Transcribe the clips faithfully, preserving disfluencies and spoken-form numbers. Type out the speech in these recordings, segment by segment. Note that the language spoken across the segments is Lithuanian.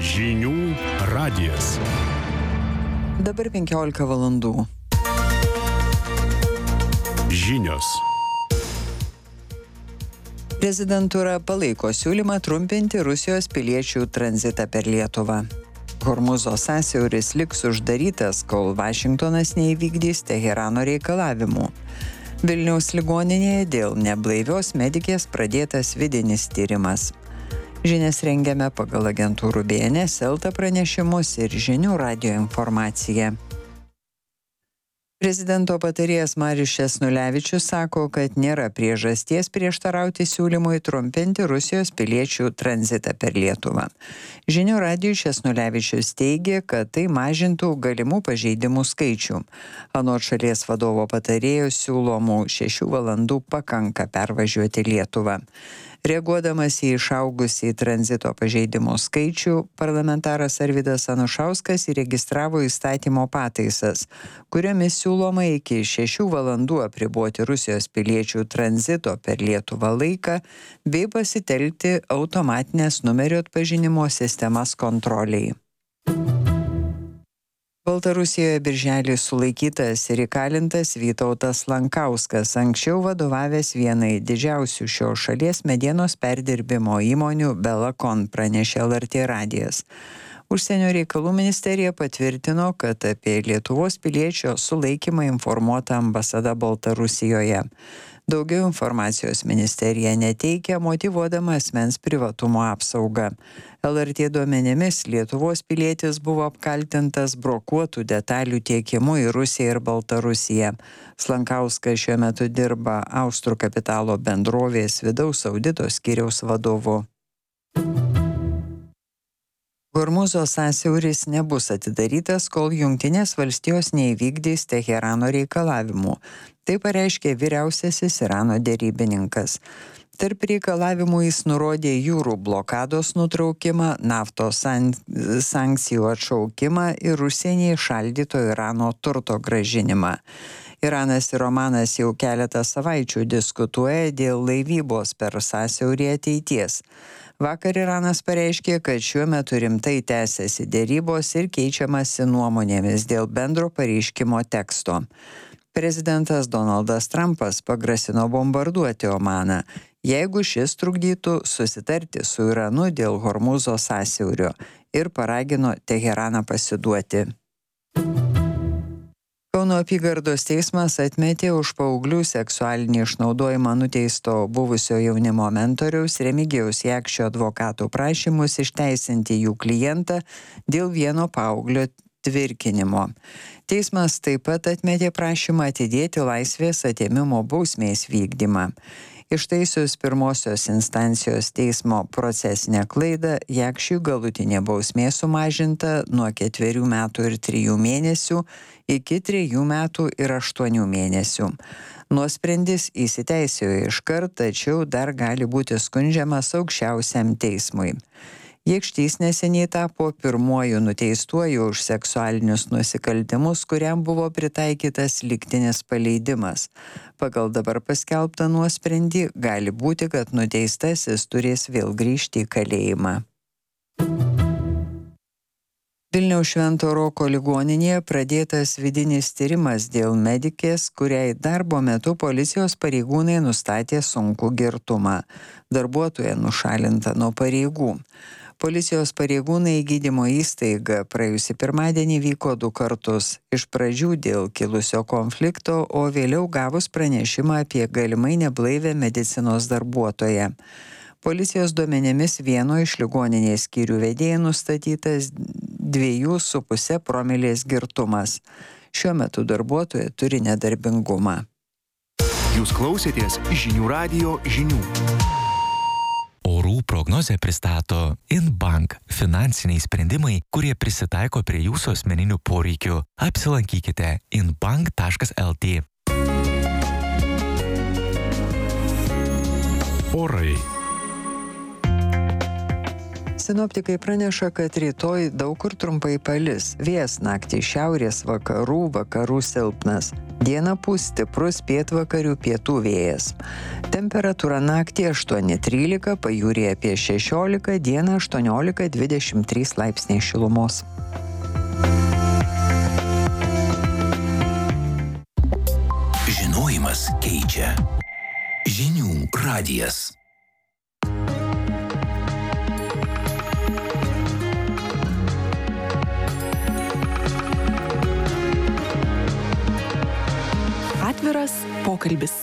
Žinių radijas. Dabar penkiolika valandų. Žinios. Prezidentūra palaiko siūlymą trumpinti Rusijos piliečių tranzitą per Lietuvą. Hormūzo sąsiauris liks uždarytas, kol Vašingtonas neįvykdys Teherano reikalavimų. Vilniaus ligoninėje dėl neblaivios medikės pradėtas vidinis tyrimas. Žinias rengiame pagal agentūrų B N S, Elta pranešimus ir Žinių radijo informaciją. Prezidento patarėjas Marius Česnulevičius sako, kad nėra priežasties prieštarauti siūlymui trumpinti Rusijos piliečių tranzitą per Lietuvą. Žinių radijui Česnulevičius teigė, kad tai mažintų galimų pažeidimų skaičių. Anot šalies vadovo patarėjo siūlomų šešių valandų pakanka pervažiuoti Lietuvą. Reaguodamas į išaugusį tranzito pažeidimų skaičių, parlamentaras Arvydas Anušauskas įregistravo įstatymo pataisas, kuriomis siūloma iki šešių valandų apriboti Rusijos piliečių tranzito per Lietuvą laiką bei pasitelkti automatinės numerio atpažinimo sistemas kontroliai. Baltarusijoje birželį sulaikytas ir įkalintas Vytautas Lankauskas, anksčiau vadovavęs vienai didžiausių šios šalies medienos perdirbimo įmonių Belakon, pranešė L R T radijas. Užsienio reikalų ministerija patvirtino, kad apie Lietuvos piliečio sulaikymą informuota ambasada Baltarusijoje. Daugiau informacijos ministerija neteikia, motyvuodama asmens privatumo apsaugą. L R T duomenimis Lietuvos pilietis buvo apkaltintas brokuotų detalių tiekimu į Rusiją ir Baltarusiją. Lankauskas šiuo metu dirba Austrų kapitalo bendrovės vidaus audito skyriaus vadovu. Hormūzo sąsiauris nebus atidarytas, kol Jungtinės valstijos neįvykdys Teherano reikalavimų. Tai pareiškė vyriausiasis Irano derybininkas. Tarp reikalavimų jis nurodė jūrų blokados nutraukimą, naftos sankcijų atšaukimą ir užsienyje šaldyto Irano turto grąžinimą. Iranas ir Omanas jau keletą savaičių diskutuoja dėl laivybos per sąsiaurį ateities. Vakar Iranas pareiškė, kad šiuo metu rimtai tęsiasi dėrybos ir keičiamasi nuomonėmis dėl bendro pareiškimo teksto. Prezidentas Donaldas Trumpas pagrasino bombarduoti Omaną, jeigu šis trukdytų susitarti su Iranu dėl Hormūzo sąsiaurio ir paragino Teheraną pasiduoti. Kauno apygardos teismas atmetė už paauglių seksualinį išnaudojimą nuteisto buvusio jaunimo mentoriaus Remigijaus Jakščio advokatų prašymus išteisinti jų klientą dėl vieno paauglio tvirkinimo. Teismas taip pat atmetė prašymą atidėti laisvės atėmimo bausmės vykdymą. Ištaisius pirmosios instancijos teismo procesinę klaidą, Jakščiui galutinė bausmė sumažinta nuo ketverių metų ir trijų mėnesių iki trejų metų ir aštuonių mėnesių. Nuosprendis įsiteisėjo iškart, tačiau dar gali būti skundžiamas aukščiausiam teismui. Jakštys neseniai tapo pirmuoju nuteistuoju už seksualinius nusikaltimus, kuriam buvo pritaikytas lygtinis paleidimas. Pagal dabar paskelbtą nuosprendį gali būti, kad nuteistasis turės vėl grįžti į kalėjimą. Vilniaus Švento Roko ligoninėje pradėtas vidinis tyrimas dėl medikės, kuriai darbo metu policijos pareigūnai nustatė sunkų girtumą. Darbuotoja nušalinta nuo pareigų. Policijos pareigūnai į gydymo įstaigą praėjusį pirmadienį vyko du kartus. Iš pradžių dėl kilusio konflikto, o vėliau gavus pranešimą apie galimai neblaivę medicinos darbuotoją. Policijos duomenimis vieno iš ligoninės skyrių vedėjai nustatytas dviejų su puse promilės girtumas. Šiuo metu darbuotoja turi nedarbingumą. Jūs klausėtės Žinių radijo žinių. Orų prognozę pristato Inbank – finansiniai sprendimai, kurie prisitaiko prie jūsų asmeninių poreikių. Apsilankykite inbank taškas el tė. Orai. Sinoptikai praneša, kad rytoj daug kur trumpai palis. Vėjas naktį šiaurės vakarų, vakarų silpnas. Dieną pūs stiprus pietvakarių pietų vėjas. Temperatūra naktį aštuoni trylika, pajūryje apie šešiolika, dieną aštuoniolika dvidešimt trys laipsniai šilumos. Žinojimas keičia. Žinių radijas. Atviras pokalbis.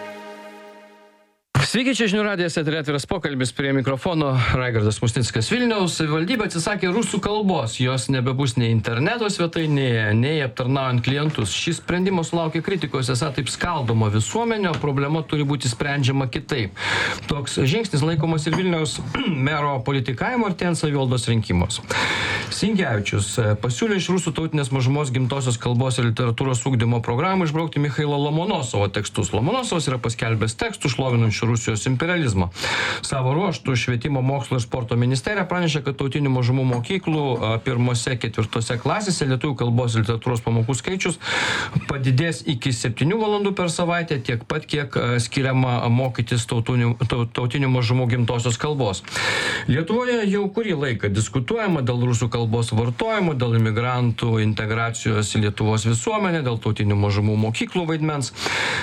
Sveiki, čia Žinių radijas, eteryje Atviras pokalbis, prie mikrofono Raigardas Musnickas. Vilniaus savivaldybė atsisakė rusų kalbos, jos nebebus nei interneto svetainėje, nei aptarnaujant klientus. Šis sprendimas sulaukė kritikos, esą taip skaldoma visuomenė, o problema turi būti sprendžiama kitaip. Toks žingsnis laikomas ir Vilniaus mero politikavimo artėjant savivaldos rinkimus. Sinkevičius pasiūlė iš rusų tautinės mažumos gimtosios kalbos ir literatūros ugdymo programų išbraukti Michailo Lomonosovo tekstus. Lomonosovas yra paskelbęs tekstų šlovinančių Rusijos imperializmą. Savo ruožtų švietimo, mokslo ir sporto ministerija pranešė, kad tautinių mažumų mokyklų pirmose, ketvirtose klasėse lietuvių kalbos ir literatūros pamokų skaičius padidės iki septynių valandų per savaitę, tiek pat, kiek skiriama mokytis tautinių, tautinių mažumų gimtosios kalbos. Lietuvoje jau kurį laiką diskutuojama dėl rusų kalbos vartojimo, dėl imigrantų integracijos į Lietuvos visuomenę, dėl tautinių mažumų mokyklų vaidmens.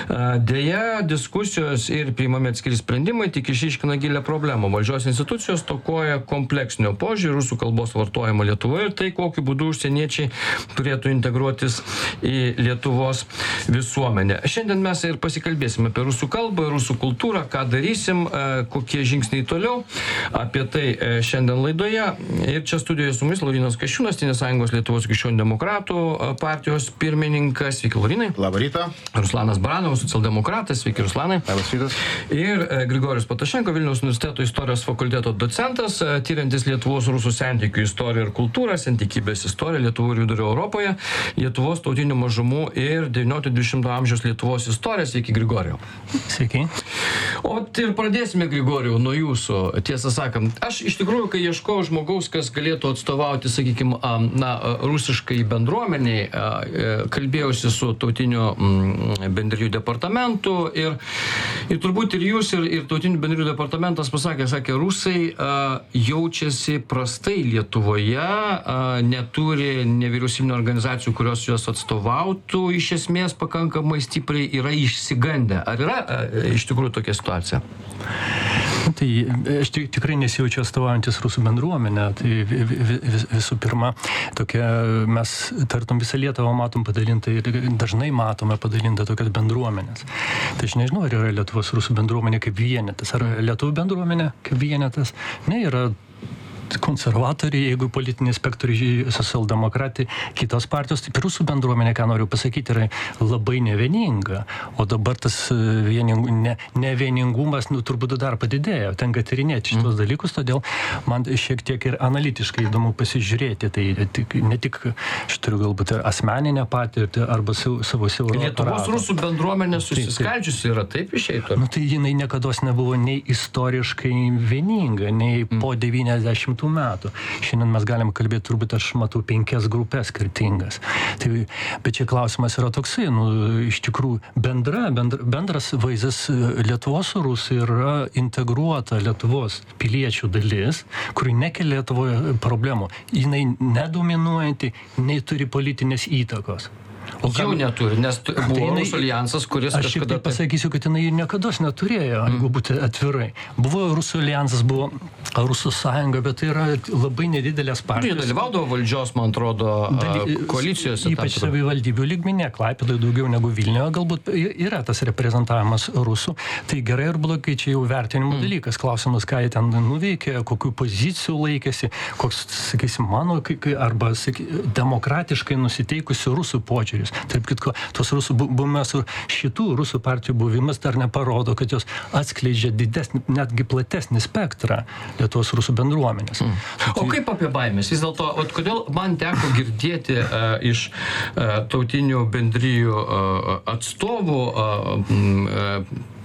Deja, diskusijos ir priimami atskiri sprendimai tik išiškina gilią problemą. Valdžios institucijos tokoja kompleksinio požiūrį rusų kalbos vartojimo Lietuvoje ir tai, kokiu būdu užsieniečiai turėtų integruotis į Lietuvos visuomenę. Šiandien mes ir pasikalbėsime apie rusų kalbą, rusų kultūrą, ką darysim, kokie žingsniai toliau. Apie tai šiandien laidoje. Ir čia studijoje su mumis Laurynas Kasčiūnas, Tėvynės sąjungos Lietuvos krikščionių demokratų partijos pirmininkas. Sveiki, Laurynai. Labą rytą. Ruslanas Baranovas, socialdemokratas. Sveiki, Ruslanai. Labas rytas. Ir Grigorijus Patašenko, Vilniaus universiteto istorijos fakulteto docentas, tyriantis Lietuvos rusų santykių istoriją ir kultūrą, santykinės istoriją Lietuvos ir Vidurio Europoje, Lietuvos tautinių mažumų ir devyniolikto dvidešimto amžiaus Lietuvos istoriją. Sveiki, Grigorijau. Sveiki. O ir pradėsime, Grigorijau, nuo jūsų. Tiesą sakant, aš iš tikrųjų, kai ieškojau žmogaus, kas galėtų atstovauti, sakykime, na, rusiškai bendruomeniai, kalbėjausi su tautiniu bendrijų departamentu ir, ir turbūt ir jūs, ir, ir tautinių bendrijų departamentas pasakė, sakė, rusai a, jaučiasi prastai Lietuvoje, a, neturi nevyriausybinių organizacijų, kurios juos atstovautų, iš esmės pakankamai stipriai yra išsigandę. Ar yra a, iš tikrųjų tokia situacija? Tai aš tikrai nesijaučiu atstovaujantis rusų bendruomenę. Tai vis, visų pirma, tokia, mes tartum visą Lietuvą matom padalintą ir dažnai matome padalintą tokias bendruomenės. Tai aš nežinau, ar yra Lietuvos rusų bendruomenė kaip vienetas, ar Lietuvų bendruomenė kaip vienetas. Ne, yra konservatoriai, jeigu politiniai spektoriai, socialdemokratai, kitos partijos, tai rusų bendruomenė, ką noriu pasakyti, yra labai nevieninga. O dabar tas viening, ne, nevieningumas, nu, turbūt dar padidėjo. Tenka tyrinėti šitos mm. dalykus, todėl man šiek tiek ir analitiškai įdomu pasižiūrėti. Tai tik, ne tik, aš turiu galbūt asmeninę patirtį arba savo, savo siaurą Lietuvos aparatą. Rusų bendruomenė susiskaldžiusi yra, taip išeitų? Nu, tai jinai niekados nebuvo nei istoriškai vieninga, nei mm. po devyniasdešimt metų. Šiandien mes galim kalbėti, turbūt aš matau penkias grupės skirtingas. Tai, bet čia klausimas yra toksai, nu, iš tikrųjų, bendra, bendra, bendras vaizdas Lietuvos rusų yra integruota Lietuvos piliečių dalis, kuri nekelia Lietuvoje problemų. Jinai nedominuojanti, nei turi politinės įtakos. O jau neturi, nes buvo tai jinai, Rusų alijansas, kuris aš kažkada... Aš tik pasakysiu, kad jinai niekados neturėjo, mm. jeigu būti atvirai. Buvo Rusų alijansas, buvo Rusų sąjunga, bet tai yra labai nedidelės partijos. Jie dalyvaudavo valdžios, man atrodo, Daly... koalicijose. Ypač savivaldybių lygmenyje, Klaipėdoje daugiau negu Vilniuje, galbūt yra tas reprezentavimas Rusų. Tai gerai ir blogai, čia jau vertinimo mm. dalykas. Klausimas, ką jie ten nuveikė, kokių pozicijų laikėsi, koks, sakysim, mano, arba saky, demokratiškai nusiteikusių Rusų požiūris. Taip kitko, tos rusų buvimas, šitų rusų partijų buvimas dar neparodo, kad jos atskleidžia didesnį, netgi platesnį spektrą Lietuvos rusų bendruomenės. Mm. O tai... kaip apie baimės? Vis dėlto, kodėl man teko girdėti uh, iš uh, tautinių bendrijų uh, atstovų uh, uh,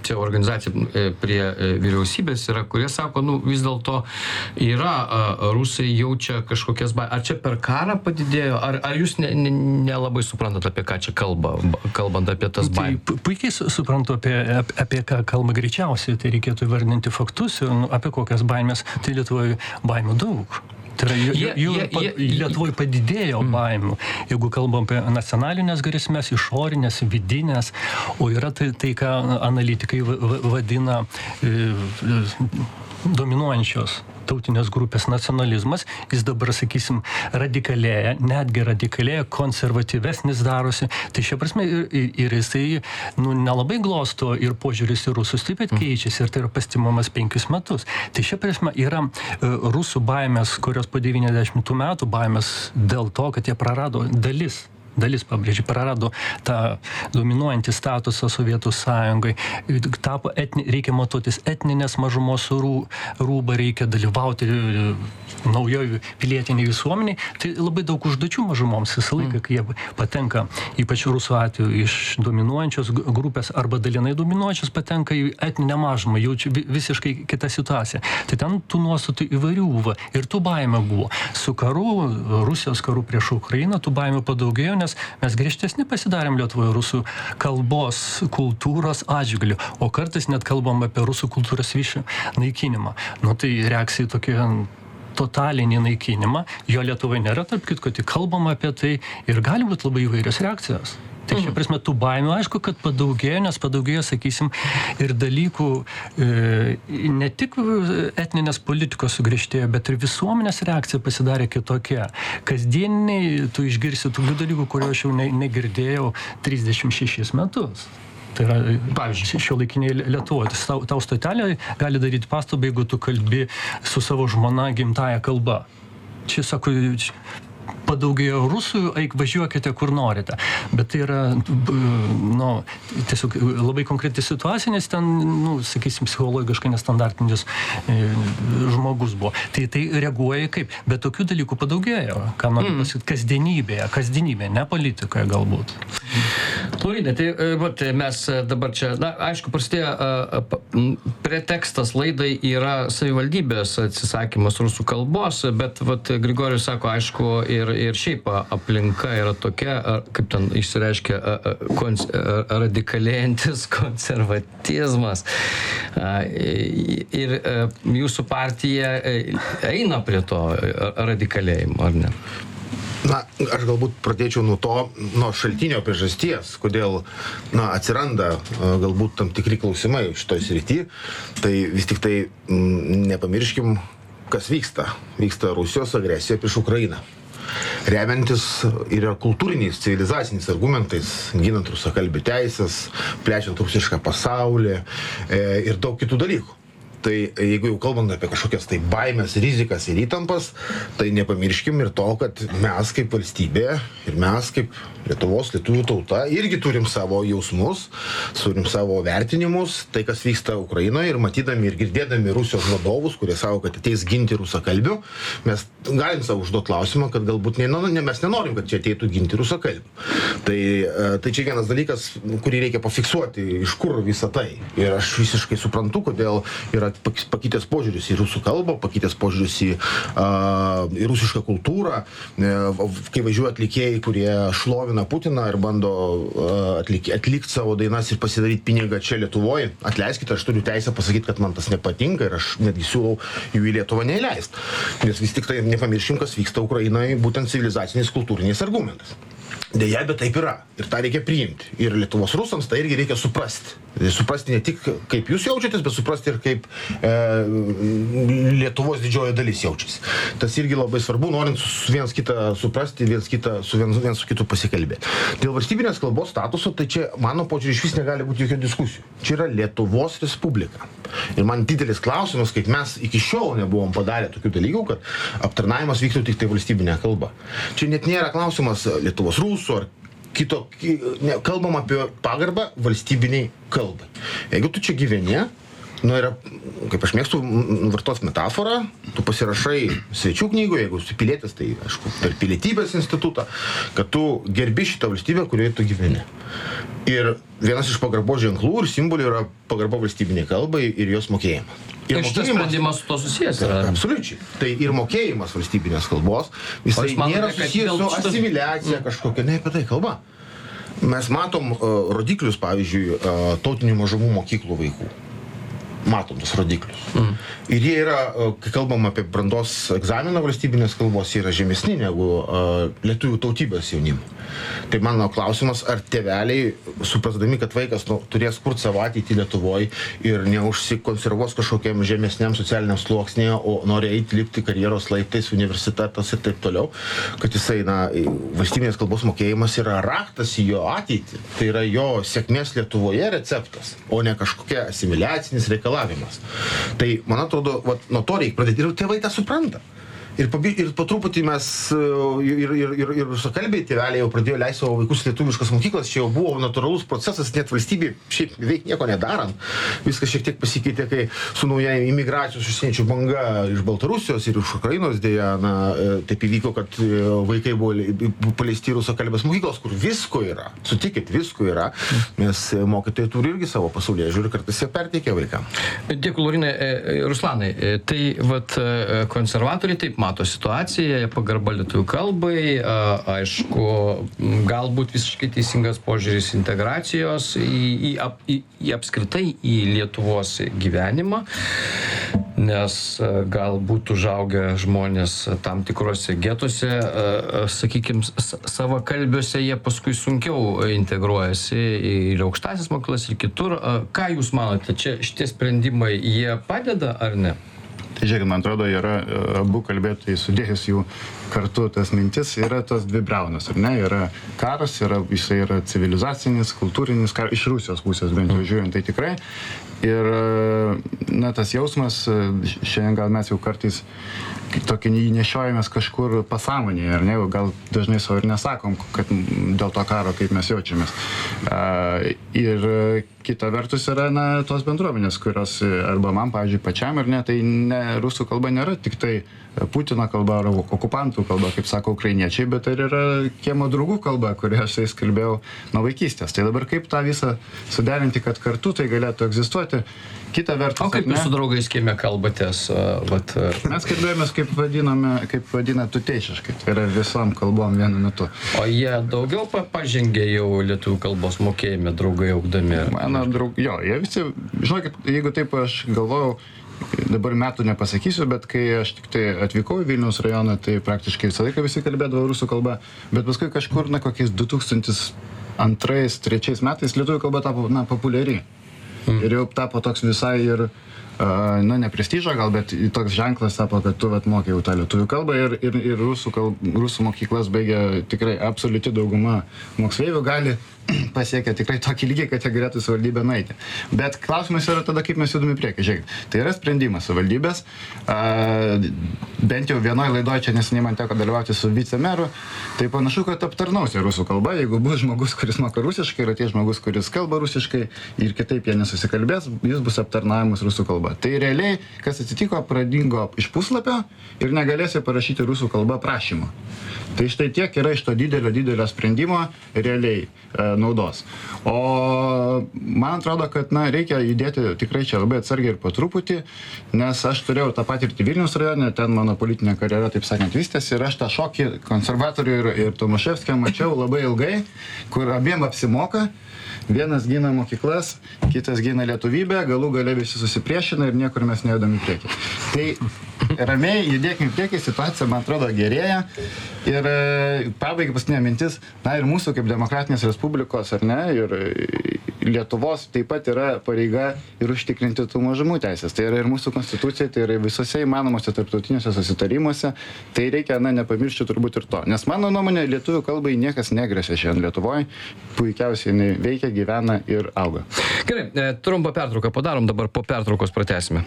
čia organizacija prie vyriausybės yra, kurie sako, nu vis dėlto yra, rusai jaučia kažkokias baimės. Ar čia per karą padidėjo, ar, ar jūs nelabai ne, ne suprantate, apie ką čia kalba, kalbant apie tas baimės? Tai puikiai suprantu, apie, apie, apie ką kalba greičiausiai, tai reikėtų įvardinti faktus ir nu, apie kokias baimės, tai Lietuvoje baimių daug. Tai yra, jų, jų, jų Lietuvoje padidėjo mm. baimių, jeigu kalbam apie nacionalinės grėsmės, išorinės, vidinės, o yra tai, tai ką analitikai vadina e, dominuojančios tautinės grupės nacionalizmas, jis dabar, sakysim, radikalėja, netgi radikalėja, konservatyvesnis darosi. Tai šia prasme ir, ir jisai nu, nelabai glosto ir požiūris į rusus taip pat keičiasi ir tai yra pastimamas penkius metus. Tai šia prasme yra uh, rusų baimės, kurios po devyniasdešimtų metų baimės dėl to, kad jie prarado dalis. Dalis, pabrėžiu, prarado tą dominuojantį statusą Sovietų sąjungai. Tapo etni, reikia matuotis etninės mažumos rū, rūbą, reikia dalyvauti naujoje pilietiniai visuomeniai. Tai labai daug užduočių mažumoms visą laiką, kai jie patenka, ypač rusų atveju, iš dominuojančios grupės arba dalinai dominuojančios patenka į etninę mažumą, jaučia visiškai kitą situaciją. Tai ten tų nuostatų įvairių buvo ir tų baimė buvo. Su karu, Rusijos karu prieš Ukrainą, tų baimė padaugėjo, nes mes griežtesni pasidarėm Lietuvoje rusų kalbos, kultūros atžvilgiu, o kartais net kalbam apie rusų kultūros vyšį naikinimą. Nu tai reakcija tokia totalinį naikinimą, jo Lietuvoje nėra, tarp kitko, tik kalbam apie tai ir gali būti labai įvairios reakcijos. Tai šia prasme tų baimių, aišku, kad padaugėjo, nes padaugėjo, sakysim, ir dalykų e, ne tik etninės politikos sugriežtėjo, bet ir visuomenės reakcija pasidarė kitokia. Kasdieniai tu išgirsi tų dalykų, kurio aš jau ne, negirdėjau trisdešimt šešis metus. Tai yra, pavyzdžiui, šiuolaikiniai Lietuvoje. Tau, tau stotelė gali daryti pastabą, jeigu tu kalbi su savo žmona gimtąja kalba. Čia, sako, padaugėjo rusų, eik važiuokite kur norite. Bet tai yra, nu, tiesiog labai konkreti situacija, nes ten, nu, sakysim, psichologiškai nestandartinis e, žmogus buvo. Tai tai reaguoja kaip. Bet tokių dalykų padaugėjo. Ką noriu pasakyti, kasdienybėje, kasdienybėje, ne politikoje galbūt. Lauryna, tai vat, mes dabar čia, na, aišku, prasidėjo pretekstas laidai yra savivaldybės atsisakymas rusų kalbos, bet vat, Grigorijus sako, aišku, ir, ir šiaip aplinka yra tokia, kaip ten išsireiškia, kons, radikalėjantis konservatizmas. Ir jūsų partija eina prie to radikalėjimo, ar ne? Na, aš galbūt pradėčiau nuo to, nuo šaltinio priežasties, kodėl, na, atsiranda galbūt tam tikri klausimai šitoj srity, tai vis tik tai m, nepamirškim, kas vyksta. Vyksta Rusijos agresija prieš Ukrainą. Remiantis yra kultūriniais, civilizaciniais argumentais, ginant rusakalbių teisės, plečiant rusišką pasaulį e, ir daug kitų dalykų. Tai jeigu jau kalbant apie kažkokias tai baimės, rizikas ir įtampas, tai nepamirškim ir to, kad mes kaip valstybė ir mes kaip Lietuvos lietuvių tauta irgi turim savo jausmus, turim savo vertinimus, tai kas vyksta Ukrainoje ir matydami ir girdėdami Rusijos vadovus, kurie sako, kad ateis ginti rusakalbių, mes galim savo užduoti klausimą, kad galbūt ne, ne, mes nenorim, kad čia ateitų ginti rusakalbių. Tai, tai čia vienas dalykas, kurį reikia pafiksuoti, iš kur visą tai. Ir aš visiškai suprantu, kodėl yra pakeitęs požiūris į rusų kalbą, pakeitęs požiūris į, uh, į rusišką kultūrą, kai važiuoja atlikėjai, kurie šlovina Putiną ir bando uh, atlik, atlikti savo dainas ir pasidaryti pinigą čia Lietuvoje. Atleiskite, aš turiu teisę pasakyti, kad man tas nepatinka ir aš netgi siūlau jų į Lietuvą neįleisti. Nes vis tik tai nepamirškim, kas vyksta Ukrainoje būtent civilizaciniais kultūriniais argumentais. Deja, bet taip yra. Ir tą reikia priimti. Ir Lietuvos rusams tai irgi reikia suprasti. Suprasti ne tik, kaip jūs jaučiatės, bet suprasti ir kaip e, Lietuvos didžioji dalis jaučiasi. Tas irgi labai svarbu, norint vienas kitą suprasti, vienas, kitą, su vienas, vienas su kitu pasikalbėti. Dėl valstybinės kalbos statuso, tai čia, mano požiūrį, iš vis negali būti jokių diskusijų. Čia yra Lietuvos Respublika. Ir man didelis klausimas, kaip mes iki šiol nebuvom padarę tokių dalykų, kad aptarnavimas vyktų tik tai valstybinė kalba. Čia net nėra klausimas Lietuvos rusų ar kito, ne, kalbam apie pagarbą valstybiniai kalbai. Jeigu tu čia gyveni, nu, yra, kaip aš mėgstu vartos metaforą, tu pasirašai svečių knygoje, jeigu tu pilietis, tai, aišku, per pilietybės institutą, kad tu gerbi šitą valstybę, kurioje tu gyveni. Ir vienas iš pagarbos ženklų ir simbolių yra pagarba valstybiniai kalbai ir jos mokėjimas. Ir ir šitas sprendimas su to susijęs yra. Absoliučiai. Tai ir mokėjimas valstybinės kalbos, jisai nėra susijęs su asimiliacija kažkokia, ne apie tai kalba. Mes matom uh, rodiklius, pavyzdžiui, uh, tautinių mažumų mokyklų vaikų. Matom tos rodiklius. Mm. Ir jie yra, kai kalbam apie brandos egzaminą valstybinės kalbos, jie yra žemesni negu uh, lietuvių tautybės jaunimo. Tai mano klausimas, ar tėveliai, suprasdami, kad vaikas nu, turės kurti savo ateitį Lietuvoje ir neužsikonservuos kažkokiam žemesniam socialiniam sluoksnėje, o nori eiti lipti karjeros laiptais, universitetas ir taip toliau, kad jisai, na, valstybinės kalbos mokėjimas yra raktas į jo ateitį. Tai yra jo sėkmės Lietuvoje receptas, o ne kažkokia asimiliacinis reikalavimas. Tai, man atrodo, vat, nuo to reikia pradėti. Ir tėvai tą supranta. Ir po, ir po truputį mes ir, ir, ir, ir rusakalbiai tėveliai jau pradėjo leisti savo vaikus lietuviškas mokyklas, čia jau buvo natūralus procesas, net valstybė šiaip veik nieko nedarant. Viskas šiek tiek pasikeitė, kai su nauja imigracijos užsieniečių banga iš Baltarusijos ir iš Ukrainos dėja, na, taip įvyko, kad vaikai buvo paleisti rusakalbės mokyklos, kur visko yra, sutikit, visko yra, nes mokytojai turi irgi savo pasaulyje žiūri, kartais jie perteikia vaikam. Dėkui, Laurinai. Ruslanai, tai vat konservatoriai taip mato situaciją, pagarba lietuvių kalbai, aišku, galbūt visiškai teisingas požiūris integracijos į, į, į, į apskritai į Lietuvos gyvenimą, nes galbūt užaugę žmonės tam tikrose getuose, sakykime, savakalbiuose jie paskui sunkiau integruojasi ir aukštąsias mokyklas ir kitur. Ką jūs manote, čia šitie sprendimai, jie padeda ar ne? Tai žiūrėk, man atrodo, yra abu kalbėtojai sudėjus jų kartu tas mintis, yra tos dvi briaunos, ar ne? Yra karas, yra, jisai yra civilizacinis, kultūrinis karas, iš Rusijos pusės bent jau žiūrint, tai tikrai. Ir, na, tas jausmas, šiandien gal mes jau kartais tokį nešiojamės kažkur pasąmonėje, ar ne? Gal dažnai savo ir nesakom, kad dėl to karo, kaip mes jaučiamės. Ir kita vertus yra, na, tos bendruomenės, kurios, arba man, pavyzdžiui, pačiam, ar ne, tai ne, rusų kalba nėra tik tai Putino kalba ar okupantų kalba, kaip sako ukrainiečiai, bet ir yra kiemo draugų kalba, kurią aš jais kalbėjau nuo vaikystės. Tai dabar kaip tą visą suderinti, kad kartu tai galėtų egzistuoti. Kita vertus, o kaip jūs su draugais kieme kalbatės? Vat... Mes kalbėjomės, kaip vadiname, kaip vadina tuteišiškai, tai yra visom kalbom vienu metu. O jie daugiau pažengė jau lietuvių kalbos mokėjime, draugai augdami? Mano draugai, jo, jie visi, žinokit, jeigu taip aš galvojau, dabar metų nepasakysiu, bet kai aš tik tai atvykau į Vilniaus rajoną, tai praktiškai visą laiką visi kalbėdavo rusų kalba, bet paskui kažkur, na, kokiais du tūkstančiai antrais trečiais metais lietuvių kalba tapo, na, populiari. Mm. Ir jau tapo toks visai ir, uh, na, ne prestižo gal, bet toks ženklas tapo, kad tu vat mokė jau tą lietuvių kalbą ir, ir, ir rusų, kalb, rusų mokyklas baigia tikrai absoliuti dauguma moksleivių gali pasiekia tikrai tokį lygį, kad jie galėtų savivaldybę nueiti. Bet klausimas yra tada, kaip mes judame į priekį. Žiūrėkit, tai yra sprendimas savivaldybės. Bent jau vienoje laidoje, čia neseniai man teko dalyvauti su vicemeru, tai panašu, kad aptarnausia rusų kalba. Jeigu bus žmogus, kuris moka rusiškai, yra tie žmogus, kuris kalba rusiškai ir kitaip jie nesusikalbės, jis bus aptarnavimas rusų kalba. Tai realiai, kas atsitiko, pradingo iš puslapio ir negalės jie parašyti rusų kalba prašymą. Tai štai tiek yra iš to didelio, didelio sprendimo realiai e, naudos. O man atrodo, kad na, reikia judėti tikrai čia labai atsargiai ir po truputį, nes aš turėjau tą patirtį Vilniaus rajone, ten mano politinė karjera, taip sakant, vystėsi ir aš tą šokį konservatorių ir, ir Tomaševskio mačiau labai ilgai, kur abiem apsimoka. Vienas gina mokyklas, kitas gina lietuvybę, galų gale visi susipriešina ir niekur mes nejudam į priekį. Tai ramiai judėkime į priekį, situacija, man atrodo, gerėja. Ir pabaigai paskutinė mintis, na ir mūsų kaip demokratinės respublikos, ar ne, ir Lietuvos taip pat yra pareiga ir užtikrinti tų mažumų teisės. Tai yra ir mūsų konstitucija, tai yra visose įmanomose tarptautiniuose susitarimuose. Tai reikia, na, nepamiršti turbūt ir to. Nes mano nuomonė, lietuvių kalbai niekas negresia šiandien Lietuvoje. Puikiausiai jinai veikia, gyvena ir auga. Gerai, trumpą pertrauką padarom, dabar po pertraukos pratęsime.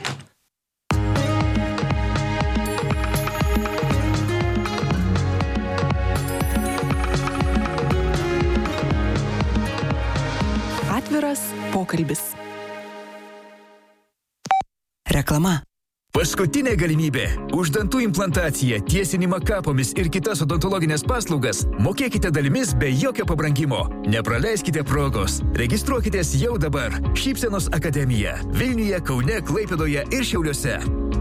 Atviras pokalbis. reklama. Paskutinė galimybė. Už dantų implantaciją, tiesinimą kapomis ir kitas odontologinės paslaugas mokėkite dalimis be jokio pabrangimo. Nepraleiskite progos. Registruokitės jau dabar. Šypsenos akademija. Vilniuje, Kaune, Klaipėdoje ir Šiauliuose.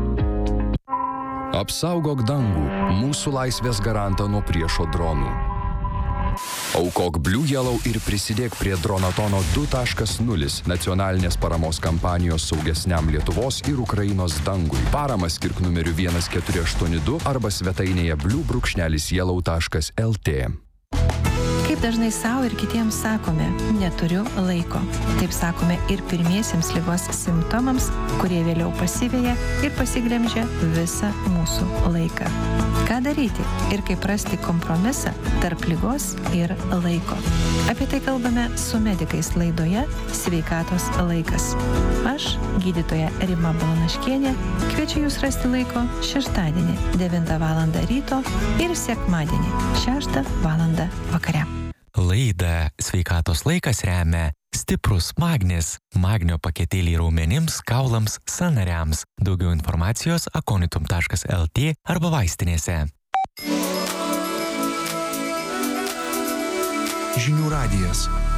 Apsaugok dangų, mūsų laisvės garantą nuo priešo dronų. Aukok Blue Yellow ir prisidėk prie Dronatono du taškas nulis nacionalinės paramos kampanijos saugesniam Lietuvos ir Ukrainos dangui. Paramą skirk numeriu vienas keturi aštuoni du arba svetainėje blue yellow taškas l t. Kaip dažnai savo ir kitiems sakome, neturiu laiko. Taip sakome ir pirmiesiems ligos simptomams, kurie vėliau pasiveja ir pasiglemžia visą mūsų laiką. Ką daryti ir kaip rasti kompromisą tarp ligos ir laiko? Apie tai kalbame su medikais laidoje Sveikatos laikas. Aš, gydytoja Rima Balanaškienė, kviečiu jūs rasti laiko šeštadienį devintą valandą ryto ir sekmadienį šeštą valandą vakare. Laidą Sveikatos laikas remia stiprus magnis, magnio paketėliai raumenims, kaulams, sąnariams. Daugiau informacijos akonitum taškas l t arba vaistinėse. Žinių radijas.